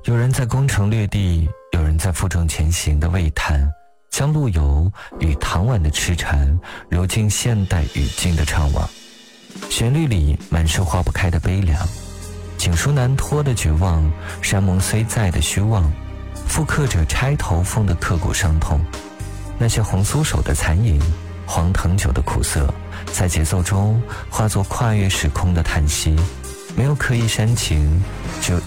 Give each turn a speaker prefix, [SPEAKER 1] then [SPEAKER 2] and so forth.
[SPEAKER 1] 有人在攻城略地，有人在负重前行的喟叹，将陆游与唐婉的痴缠揉进现代语境的怅惘。旋律里满是化不开的悲凉，锦书难托的绝望，山盟虽在的虚妄，复刻着钗头凤的刻骨伤痛。那些红酥手的残影，黄藤酒的苦涩，在节奏中化作跨越时空的叹息。没有刻意煽情，只有